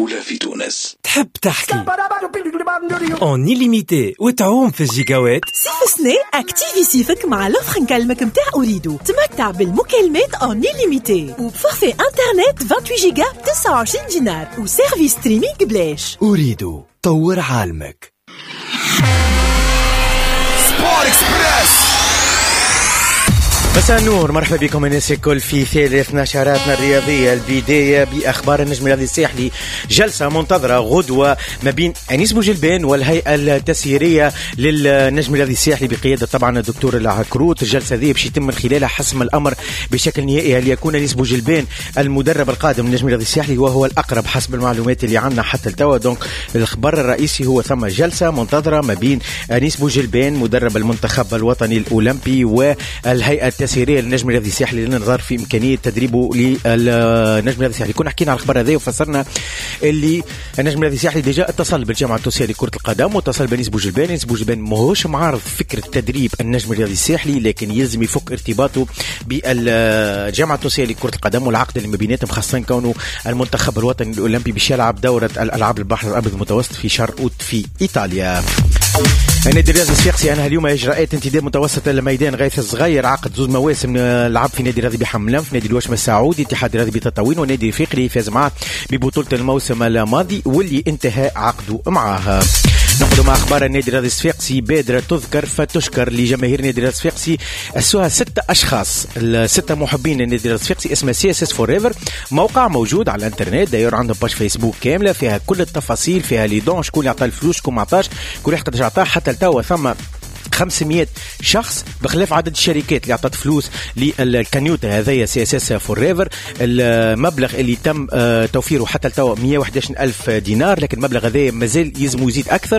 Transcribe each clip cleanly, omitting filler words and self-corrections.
الأولى في تونس. تحب تحكي اون إليميتي وتعوم في الجيجاوات؟ صيف سنة اكتيفي صيفك مع لوفر نكلمك متاع أريدو. تمتع بالمكالمات اون إليميتي وبفورفي انترنت 28 جيجا 29 دينار وسيرفيس ستريمينغ بلاش. أريدو طور عالمك. سبور اكسبريس. مساء النور، مرحبا بكم الناس الكل في ثالث نشراتنا الرياضية. البداية بأخبار النجم الرياضي الساحلي. جلسة منتظرة غدوة ما بين أنيس بوجلبان والهيئة التسييرية للنجم الرياضي الساحلي بقيادة طبعا الدكتور العكروت. الجلسة ذي باش يتم من خلالها حسم الأمر بشكل نهائي هل يكون أنيس بوجلبان المدرب القادم للنجم الرياضي الساحلي، وهو الأقرب حسب المعلومات اللي عندنا حتى التوا. دونك الخبر الرئيسي هو ثم جلسة منتظرة ما بين أنيس بوجلبان مدرب المنتخب الوطني الأولمبي والهيئة التسييريه للنجم الرياضي الساحلي للنظر في امكانيه تدريبه للنجم الرياضي الساحلي. كنا حكينا على الخبر هذا وفسرنا اللي النجم الرياضي الساحلي ديجا اتصل بالجامعه التونسيه لكره القدم واتصل بنيس بوجلبان. نيس بوجلبان ماهوش معارض فكره تدريب النجم الرياضي الساحلي، لكن يلزم يفك ارتباطه بالجامعه التونسيه لكره القدم والعقد اللي ما بيناتهم، خاصه كونه المنتخب الوطني الاولمبي باش يلعب دوره الالعاب البحر الابيض المتوسط في شهر اوت في ايطاليا. النادي الرياضي الصفاقسي انهى اليوم اجراءات انتداب متوسط الميدان غيث الصغير. عقد زوج مواسم لعب في نادي الرياضي بحملان، في نادي الوشم السعودي، اتحاد الرياضي بتطاوين، والنادي الافريقي فاز معه ببطوله الموسم الماضي واللي انتهى عقده معاه. نقدر مع اخبار النادي الرياضي الصفاقسي. بادره تذكر فتشكر لجماهير النادي الرياضي الصفاقسي. اسوها 6 اشخاص، الستة محبين النادي الرياضي الصفاقسي. اسمه CSS Forever، موقع موجود على الانترنت، داير عندهم باج فيسبوك كامله فيها كل التفاصيل، فيها لي دون شكون يعطى الفلوس شكون ما عطاش، كل واحد قداش عطاه. حتى التوا ثم 500 شخص بخلاف عدد الشركات اللي عطت فلوس للكنيوتا هذايا CSS Forever. المبلغ اللي تم توفيره حتى التوا 111,000 دينار، لكن المبلغ هذا مازال يلزم يزيد اكثر.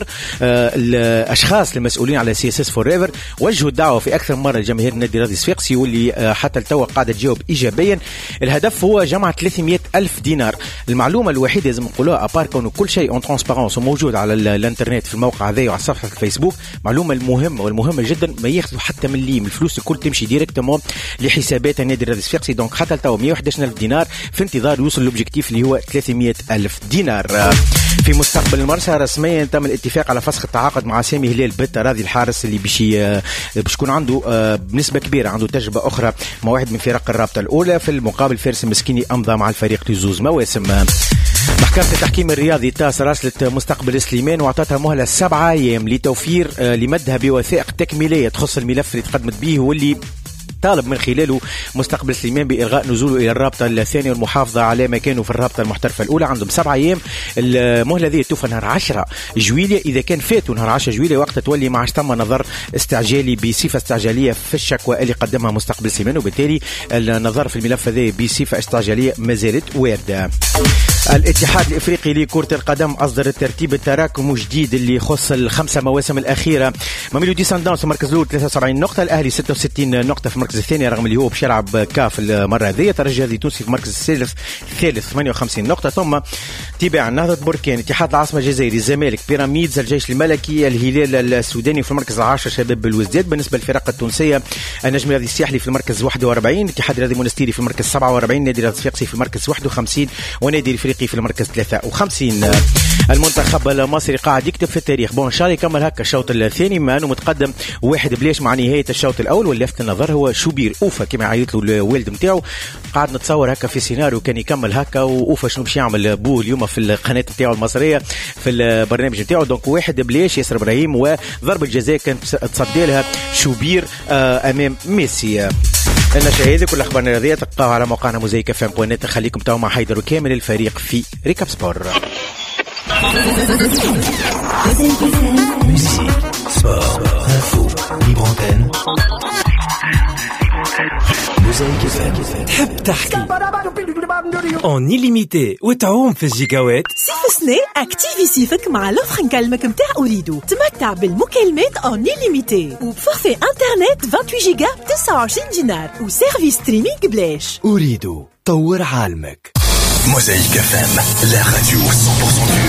الاشخاص المسؤولين على CSS Forever وجهوا الدعوه في اكثر مره لجماهير النادي الرياضي الصفاقسي واللي حتى التوا قاعده تجاوب ايجابيا. الهدف هو جمع 300,000 دينار. المعلومه الوحيده لازم نقولوها ابار كونه كل شيء اون ترانسبارونس وموجود على الانترنت في الموقع هذا وعلى صفحه الفيسبوك، معلومه المهمه والمهمه جدا ما ياخذوا حتى مليم، الفلوس الكل تمشي ديريكتومون لحسابات النادي الرياضي الصفاقسي. دونك حتى التو 111,000 دينار في انتظار يوصل لوبجيكتيف اللي هو 300,000 دينار. في مستقبل المرسى رسميا تم الاتفاق على فسخ التعاقد مع سامي هلال بالتراضي، الحارس اللي باش يكون عنده بنسبه كبيره عنده تجربه اخرى مع واحد من فرق الرابطه الاولى. في المقابل فارس المسكيني امضى مع الفريق لزوز مواسم. محكمة التحكيم الرياضي تاس راسلت مستقبل سليمان واعطتها مهلة 7 أيام لتوفير لمدها بوثائق تكميلية تخص الملف اللي تقدمت به واللي طالب من خلاله مستقبل سليمان بإلغاء نزوله إلى الرابطة الثانية والمحافظة على مكانه في الرابطة المحترفة الأولى. عندهم 7 أيام. المهلة ذي توفى نهار 10 جويلية. إذا كان فاتوا نهار 10 جويلية وقت تولي ما عادش تم نظر استعجالي بصفة استعجالية في الشكوى اللي قدمها مستقبل سليمان، وبالتالي النظر في الملف هذا بصفة استعجالية ما زالت واردة. الاتحاد الافريقي لكرة القدم اصدر الترتيب التراكمي الجديد اللي يخص ال5 مواسم الاخيره. ماميلودي سانداونز في المركز الاول 73 نقطه، الاهلي 66 نقطه في المركز الثاني رغم اللي هو باش يلعب كاف المره هذه. الترجي التونسي في المركز الثالث 58 نقطه، ثم تبع نهضه بركان، اتحاد العاصمه الجزائري، الزمالك، بيراميدز، الجيش الملكي، الهلال السوداني في المركز العاشر، شباب الوزداد. بالنسبه للفرق التونسيه النجم الرياضي الساحلي في المركز 41، الاتحاد الرياضي المونستيري في المركز 47، نادي الرياضي الصفاقسي في المركز 51 ونادي الافريقي في المركز 53. المنتخب المصري قاعد يكتب في التاريخ. بون شاري يكمل هكا الشوط الثاني ما انه متقدم 1-0 مع نهايه الشوط الاول. واللفت النظر هو شوبير اوفا كما عيط له الوالد نتاعو، قاعد نتصور هكا في سيناريو كان يكمل هكا واوفا شنو باش يعمل بوه اليوم في القناه نتاعو المصريه في البرنامج نتاعو. دونك 1-0 ياسر ابراهيم، وضربه جزاء كانت تصدي لها شوبير امام ميسي. النشاهد كل اخبارنا الرياضيه تلقاوها على موقعنا موزايك FM.net. خليكم تاو مع حيدر وكامل الفريق في ريكاب سبور. تحب تحكي اون إليميتي وتعوم في الجيجاوات؟ صيف سنة اكتيفي صيفك مع لوفر نكلمك متاع أريدو. تمتع بالمكالمات اون إليميتي وبفورفي انترنت 28 جيجا 29 دينار وسيرفيس ستريمينغ بلاش. أريدو طور عالمك. Mosaïque FM, la radio 100%